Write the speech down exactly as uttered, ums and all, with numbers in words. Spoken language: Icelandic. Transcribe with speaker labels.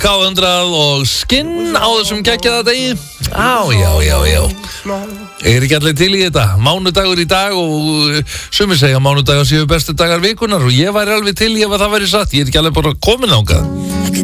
Speaker 1: K hundrað og skinn á þessum geggjaða degi. Á, já, já, já. Er ekki allir til í þetta? Mánudagur í dag og sumir segja mánudagar séu bestu dagar vikunar og ég væri alveg til í ef það væri satt. Ég er ekki alveg bara komin ángað.